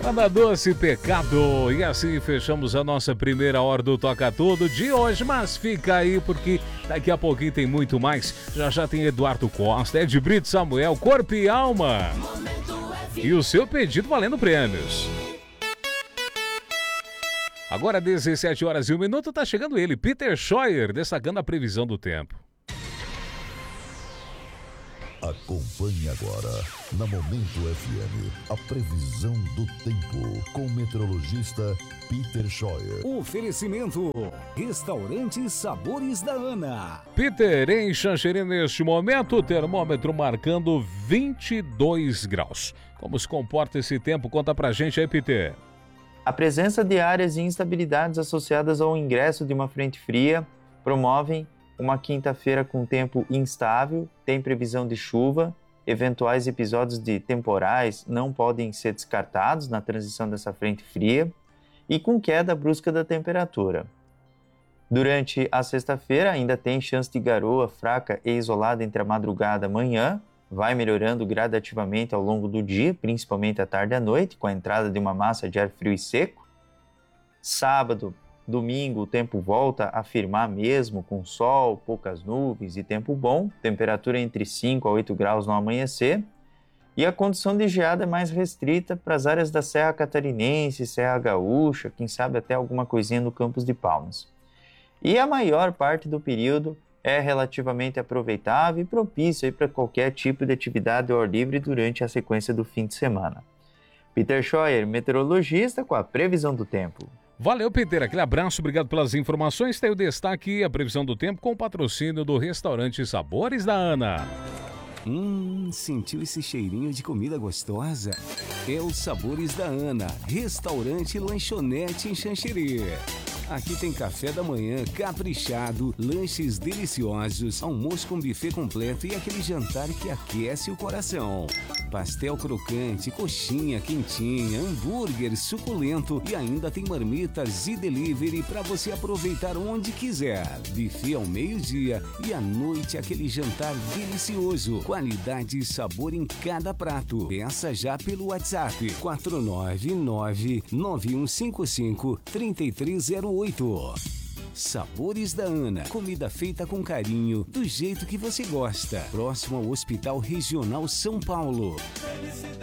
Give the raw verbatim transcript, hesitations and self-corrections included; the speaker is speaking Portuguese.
Banda Doce Pecado. E assim fechamos a nossa primeira hora do Toca Tudo de hoje. Mas fica aí porque daqui a pouquinho tem muito mais. Já já tem Eduardo Costa, Ed Brito, Samuel, Corpo e Alma. E o seu pedido valendo prêmios. Agora dezessete horas e um minuto, tá chegando ele, Peter Scheuer, destacando a previsão do tempo. Acompanhe agora, na Momento F M, a previsão do tempo, com o meteorologista Peter Scheuer. Oferecimento, Restaurante Sabores da Ana. Peter, em Xanxerê, neste momento, o termômetro marcando vinte e dois graus. Como se comporta esse tempo? Conta pra gente aí, Peter. A presença de áreas de instabilidades associadas ao ingresso de uma frente fria promovem uma quinta-feira com tempo instável, tem previsão de chuva, eventuais episódios de temporais não podem ser descartados na transição dessa frente fria e com queda brusca da temperatura. Durante a sexta-feira ainda tem chance de garoa fraca e isolada entre a madrugada e a manhã, vai melhorando gradativamente ao longo do dia, principalmente à tarde e à noite, com a entrada de uma massa de ar frio e seco. Sábado, domingo, o tempo volta a firmar mesmo, com sol, poucas nuvens e tempo bom, temperatura entre cinco a oito graus no amanhecer, e a condição de geada é mais restrita para as áreas da Serra Catarinense, Serra Gaúcha, quem sabe até alguma coisinha no Campos de Palmas. E a maior parte do período é relativamente aproveitável e propício para qualquer tipo de atividade ao ar livre durante a sequência do fim de semana. Peter Scheuer, meteorologista, com a previsão do tempo. Valeu, Peter. Aquele abraço, obrigado pelas informações. Tem o destaque, a previsão do tempo com o patrocínio do Restaurante Sabores da Ana. Hum, sentiu esse cheirinho de comida gostosa? É os Sabores da Ana, restaurante e lanchonete em Xanxerê. Aqui tem café da manhã caprichado, lanches deliciosos, almoço com buffet completo e aquele jantar que aquece o coração. Pastel crocante, coxinha quentinha, hambúrguer suculento e ainda tem marmitas e delivery para você aproveitar onde quiser. Buffet ao meio-dia e à noite aquele jantar delicioso. Qualidade e sabor em cada prato. Peça já pelo WhatsApp quatro nove nove, nove um cinco cinco, três três zero oito. Sabores da Ana, comida feita com carinho, do jeito que você gosta. Próximo ao Hospital Regional São Paulo.